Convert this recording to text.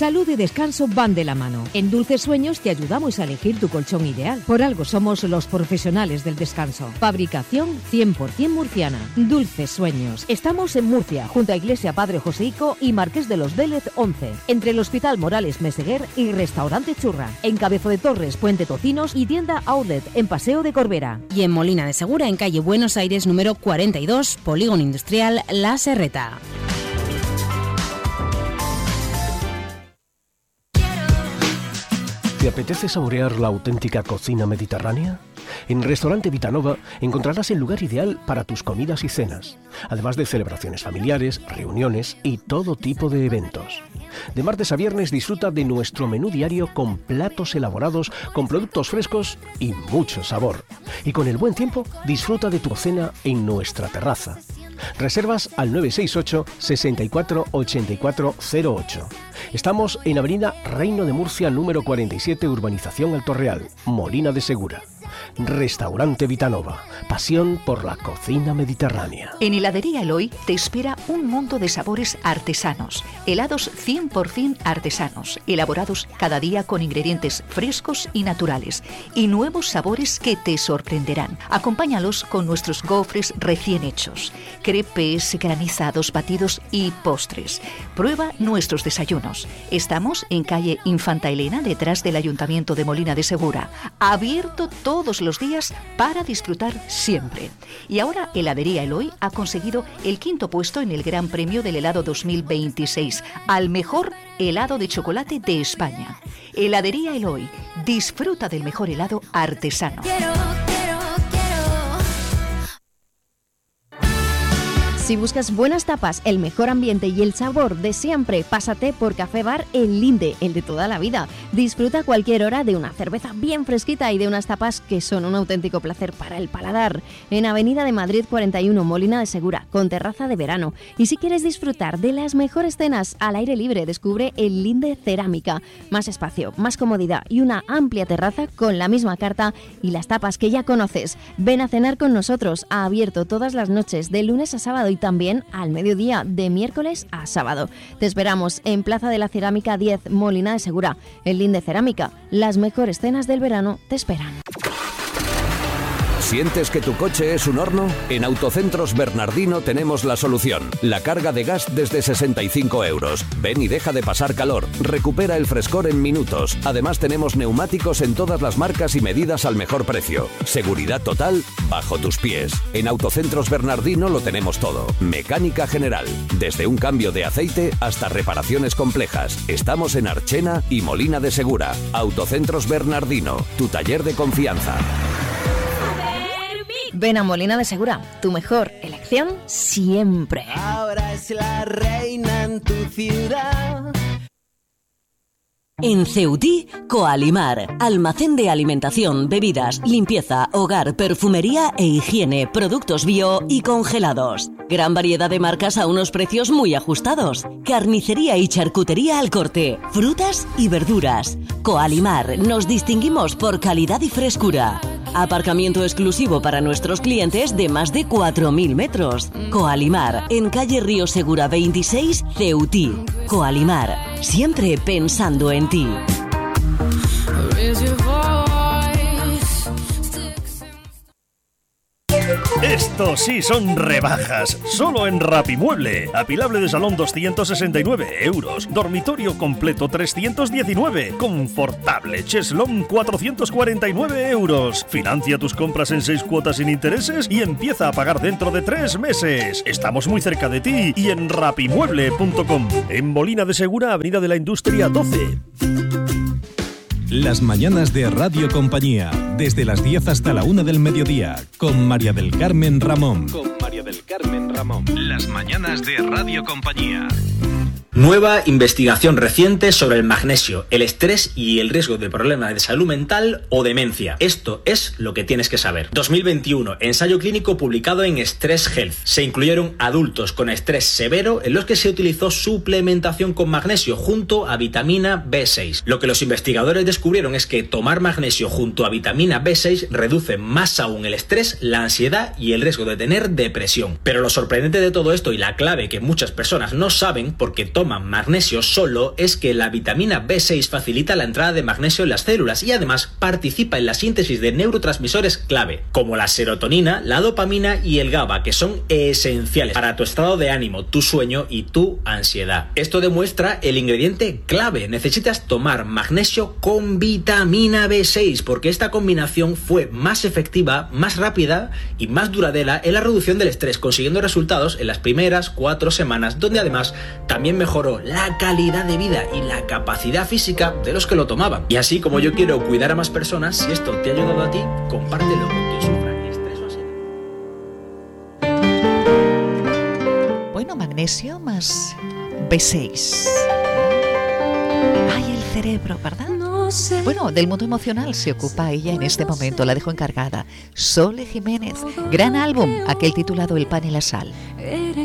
Salud y descanso van de la mano. En Dulces Sueños te ayudamos a elegir tu colchón ideal. Por algo somos los profesionales del descanso. Fabricación 100% murciana. Dulces Sueños. Estamos en Murcia, junto a Iglesia Padre Joseico y Marqués de los Vélez 11, entre el Hospital Morales Meseguer y Restaurante Churra. En Cabezo de Torres, Puente Tocinos y tienda Outlet en Paseo de Corbera. Y en Molina de Segura, en calle Buenos Aires número 42, Polígono Industrial La Serreta. ¿Te apetece saborear la auténtica cocina mediterránea? En Restaurante Vitanova encontrarás el lugar ideal para tus comidas y cenas, además de celebraciones familiares, reuniones y todo tipo de eventos. De martes a viernes disfruta de nuestro menú diario con platos elaborados, con productos frescos y mucho sabor. Y con el buen tiempo, disfruta de tu cena en nuestra terraza. Reservas al 968 64 84 08. Estamos en Avenida Reino de Murcia, número 47, Urbanización Alto Real, Molina de Segura. Restaurante Vitanova, pasión por la cocina mediterránea. En Heladería Eloy te espera un mundo de sabores artesanos, helados 100% artesanos, elaborados cada día con ingredientes frescos y naturales, y nuevos sabores que te sorprenderán. Acompáñalos con nuestros gofres recién hechos, crepes, granizados, batidos y postres. Prueba nuestros desayunos. Estamos en calle Infanta Elena, detrás del Ayuntamiento de Molina de Segura, abierto todos los días para disfrutar siempre. Y ahora Heladería Eloy ha conseguido el 5º puesto en el Gran Premio del Helado 2026 al mejor helado de chocolate de España. Heladería Eloy, disfruta del mejor helado artesano. Si buscas buenas tapas, el mejor ambiente y el sabor de siempre, pásate por Café Bar El Linde, el de toda la vida. Disfruta a cualquier hora de una cerveza bien fresquita y de unas tapas que son un auténtico placer para el paladar. En Avenida de Madrid 41, Molina de Segura, con terraza de verano. Y si quieres disfrutar de las mejores cenas al aire libre, descubre El Linde Cerámica. Más espacio, más comodidad y una amplia terraza con la misma carta y las tapas que ya conoces. Ven a cenar con nosotros, ha abierto todas las noches, de lunes a sábado y también al mediodía, de miércoles a sábado. Te esperamos en Plaza de la Cerámica 10, Molina de Segura. El Linde Cerámica, las mejores cenas del verano te esperan. ¿Sientes que tu coche es un horno? En Autocentros Bernardino tenemos la solución. La carga de gas desde 65 euros. Ven y deja de pasar calor. Recupera el frescor en minutos. Además tenemos neumáticos en todas las marcas y medidas al mejor precio. Seguridad total bajo tus pies. En Autocentros Bernardino lo tenemos todo. Mecánica general. Desde un cambio de aceite hasta reparaciones complejas. Estamos en Archena y Molina de Segura. Autocentros Bernardino. Tu taller de confianza. Ven a Molina de Segura, tu mejor elección siempre. Ahora es la reina en tu ciudad. En Ceutí, Coalimar, almacén de alimentación, bebidas, limpieza, hogar, perfumería e higiene, productos bio y congelados. Gran variedad de marcas a unos precios muy ajustados. Carnicería y charcutería al corte, frutas y verduras. Coalimar, nos distinguimos por calidad y frescura. Aparcamiento exclusivo para nuestros clientes de más de 4.000 metros. Coalimar, en calle Río Segura 26, Ceutí. Coalimar, siempre pensando en ti. Estos sí son rebajas, solo en Rapimueble. Apilable de salón 269 euros, dormitorio completo 319, confortable cheslón 449 euros. Financia tus compras en 6 cuotas sin intereses y empieza a pagar dentro de 3 meses. Estamos muy cerca de ti y en rapimueble.com. En Molina de Segura, Avenida de la Industria 12. Las mañanas de Radio Compañía, desde las 10 hasta la 1 del mediodía, con María del Carmen Ramón. Las mañanas de Radio Compañía. Nueva investigación reciente sobre el magnesio, el estrés y el riesgo de problemas de salud mental o demencia. Esto es lo que tienes que saber. 2021, ensayo clínico publicado en Stress Health. Se incluyeron adultos con estrés severo en los que se utilizó suplementación con magnesio junto a vitamina B6. Lo que los investigadores descubrieron es que tomar magnesio junto a vitamina B6 reduce más aún el estrés, la ansiedad y el riesgo de tener depresión. Pero lo sorprendente de todo esto y la clave que muchas personas no saben porque toman toman magnesio solo es que la vitamina B6 facilita la entrada de magnesio en las células y además participa en la síntesis de neurotransmisores clave, como la serotonina, la dopamina y el GABA, que son esenciales para tu estado de ánimo, tu sueño y tu ansiedad. Esto demuestra el ingrediente clave. Necesitas tomar magnesio con vitamina B6 porque esta combinación fue más efectiva, más rápida y más duradera en la reducción del estrés, consiguiendo resultados en las primeras 4 semanas, donde además también mejoró la calidad de vida y la capacidad física de los que lo tomaban. Y así como yo quiero cuidar a más personas, si esto te ha ayudado a ti, compártelo con quien sufra estrés o ansiedad. Bueno, magnesio más B6. Ay, el cerebro, ¿verdad? Bueno, del mundo emocional se ocupa ella en este momento, la dejo encargada. Sole Jiménez, gran álbum, aquel titulado El pan y la sal.